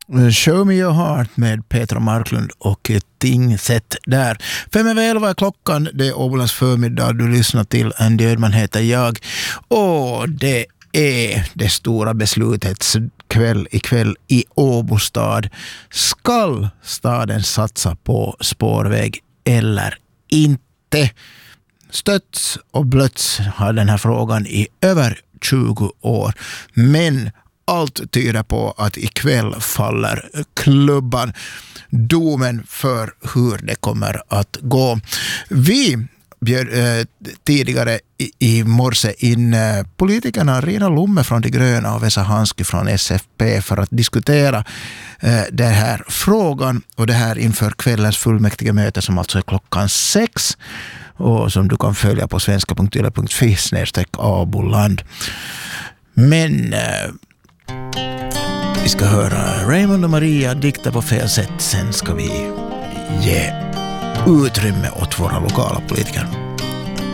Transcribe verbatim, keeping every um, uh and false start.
Show Me Your Heart med Petra Marklund och Tingset där. Fem över elva är klockan, det är Åbolands förmiddag, du lyssnar till En Dödman heter jag. Och det är det stora beslutets kväll ikväll i Åbo stad. Skall staden satsa på spårväg eller inte? Stötts och blötts har den här frågan i över tjugo år. Men allt tyder på att ikväll faller klubban. Domen för hur det kommer att gå. Vi bjöd eh, tidigare i, i morse in eh, politikerna Rina Lomme från De Gröna och Vesa Hansky från S F P för att diskutera eh, den här frågan och det här inför kvällens fullmäktige möte som alltså är klockan sex och som du kan följa på svenska punkt yle punkt fi snedstreck Åboland. Men eh, vi ska höra Raymond och Maria dikta på fel sätt. Sen ska vi ge utrymme åt våra lokala politiker.